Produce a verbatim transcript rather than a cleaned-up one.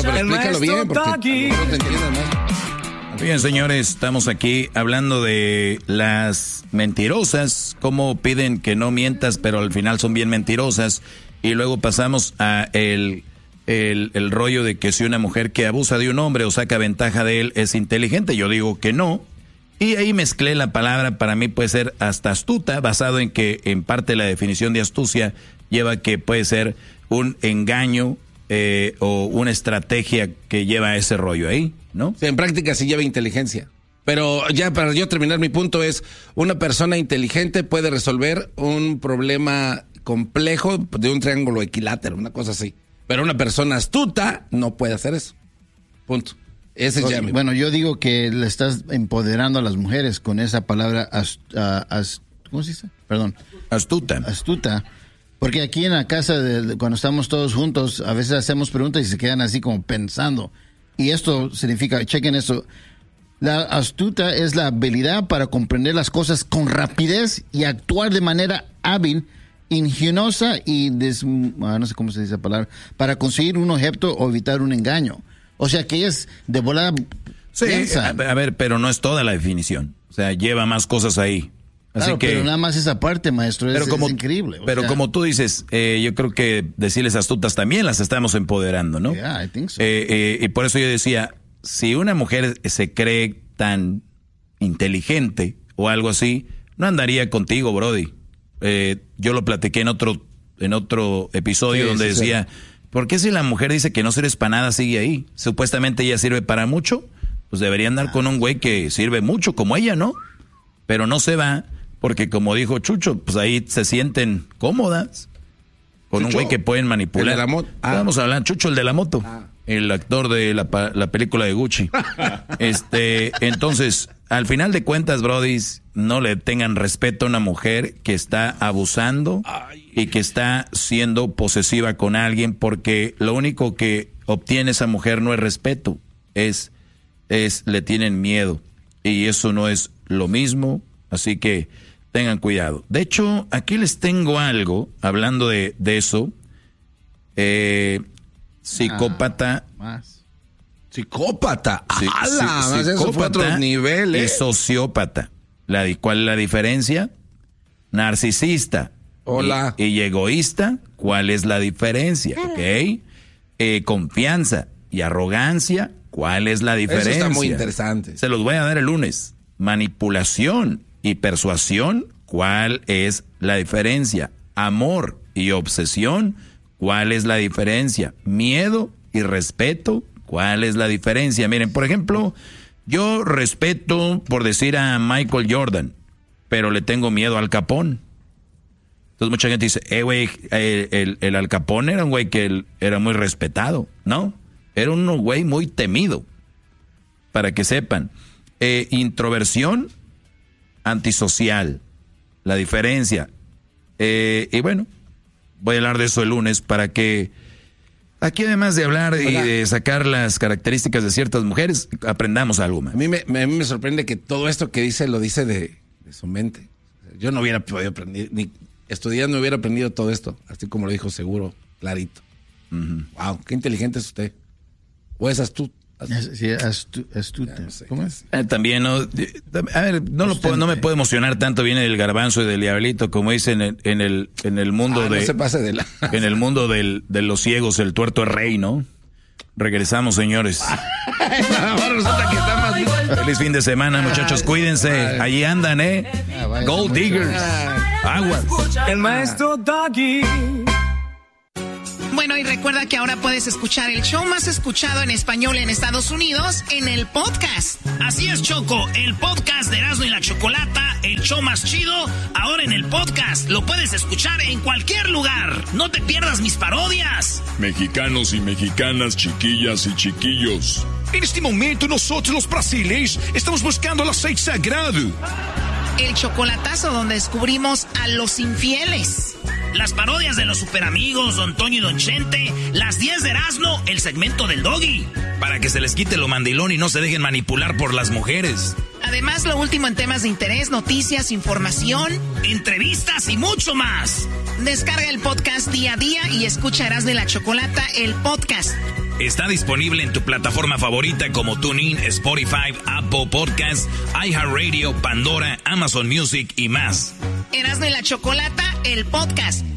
Bueno, pero explícalo bien porque no te entiendan más. Bien, señores, estamos aquí hablando de las mentirosas, cómo piden que no mientas, pero al final son bien mentirosas. Y luego pasamos a el, el, el rollo de que si una mujer que abusa de un hombre o saca ventaja de él es inteligente. Yo digo que no. Y ahí mezclé la palabra, para mí puede ser hasta astuta, basado en que en parte la definición de astucia lleva que puede ser un engaño eh, o una estrategia que lleva a ese rollo ahí, ¿no? Sí, en práctica sí lleva inteligencia. Pero ya para yo terminar mi punto es, una persona inteligente puede resolver un problema complejo de un triángulo equilátero, una cosa así. Pero una persona astuta no puede hacer eso. Punto. Ese es Oye, ya mi... Bueno, yo digo que le estás empoderando a las mujeres con esa palabra ast, uh, ast, ¿cómo se dice? Perdón. Astuta. Astuta. Porque aquí en la casa, de, de, cuando estamos todos juntos, a veces hacemos preguntas y se quedan así como pensando. Y esto significa, chequen esto, la astuta es la habilidad para comprender las cosas con rapidez y actuar de manera hábil, ingeniosa y, des, no sé cómo se dice la palabra, para conseguir un objeto o evitar un engaño. O sea que es de volada. Sí, a, a ver, pero no es toda la definición. O sea, lleva más cosas ahí. Así claro, que, pero nada más esa parte, maestro, es, pero como, es increíble. Pero sea, como tú dices, eh, yo creo que decirles astutas también las estamos empoderando, ¿no? Yeah, I think so. eh, eh, y por eso yo decía, si una mujer se cree tan inteligente o algo así, no andaría contigo, Brody. Eh, yo lo platiqué en otro, en otro episodio sí, donde sí, decía... Sí. ¿Por qué si la mujer dice que no sirves para nada, sigue ahí? Supuestamente ella sirve para mucho, pues debería andar con un güey que sirve mucho como ella, ¿no? Pero no se va, porque como dijo Chucho, pues ahí se sienten cómodas con Chucho, un güey que pueden manipular. ¿El de la moto? Ah. Vamos a hablar, Chucho, el de la moto, ah. el actor de la, la película de Gucci. este, entonces, al final de cuentas, brodis, no le tengan respeto a una mujer que está abusando Ay. y que está siendo posesiva con alguien, porque lo único que obtiene esa mujer no es respeto, es, es le tienen miedo, y eso no es lo mismo, así que tengan cuidado. De hecho, aquí les tengo algo, hablando de, de eso, eh, psicópata. Ah, más. Psicópata, sí, ¡ala! Sí, eso fue otro nivel, ¿eh? Y sociópata. La, ¿Cuál es la diferencia? Narcisista. Hola. Y, y egoísta, ¿cuál es la diferencia? ¿Ok? Eh, confianza y arrogancia, ¿cuál es la diferencia? Eso está muy interesante. Se los voy a dar el lunes. Manipulación y persuasión, ¿cuál es la diferencia? Amor y obsesión, ¿cuál es la diferencia? Miedo y respeto, ¿cuál es la diferencia? Miren, por ejemplo, yo respeto, por decir, a Michael Jordan, pero le tengo miedo al Al Capone. Entonces mucha gente dice, eh, güey, el, el, el Al Capone era un güey que él, era muy respetado, ¿no? Era un güey muy temido, para que sepan. Eh, introversión, antisocial, la diferencia. Eh, y bueno, voy a hablar de eso el lunes para que aquí, además de hablar y de sacar las características de ciertas mujeres, aprendamos algo más. A mí me, me, a mí me sorprende que todo esto que dice lo dice de, de su mente. Yo no hubiera podido aprender, ni estudiando hubiera aprendido todo esto, así como lo dijo seguro, clarito. Uh-huh. Wow, qué inteligente es usted. ¿O es astuto? Sí, astu, astuta. No sé. ¿Cómo es? Eh, también, ¿no? A ver, no, lo puedo, no me puedo emocionar tanto, viene del garbanzo y del diablito, como dicen en, en el en el mundo ah, de... No se pase de la... En el mundo del, de los ciegos, el tuerto es rey, ¿no? Regresamos, señores. Resulta que está más... Feliz fin de semana, muchachos, cuídense. Allí andan, ¿eh? Gold diggers. Aguas. El maestro Doggy. Bueno, y recuerda que ahora puedes escuchar el show más escuchado en español en Estados Unidos en el podcast. Así es, Choco, el podcast de Erasmo y la Chocolata, el show más chido, ahora en el podcast. Lo puedes escuchar en cualquier lugar. No te pierdas mis parodias. Mexicanos y mexicanas, chiquillas y chiquillos. En este momento nosotros los brasileños estamos buscando el aceite sagrado. El chocolatazo donde descubrimos a los infieles. Las parodias de los superamigos, Don Toño y Don Chente, las diez de Erasmo, el segmento del Doggy. Para que se les quite lo mandilón y no se dejen manipular por las mujeres. Además, lo último en temas de interés, noticias, información, entrevistas y mucho más. Descarga el podcast día a día y escucha Erasmo y la Chocolata, el podcast. Está disponible en tu plataforma favorita como TuneIn, Spotify, Apple Podcasts, iHeartRadio, Pandora, Amazon Music y más. Erasmo y la Chocolata, el podcast.